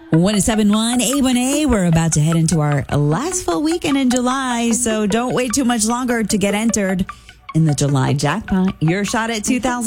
1071 A1A. We're about to head into our last full weekend in July, so don't wait too much longer to get entered in the July jackpot. Your shot at $2,000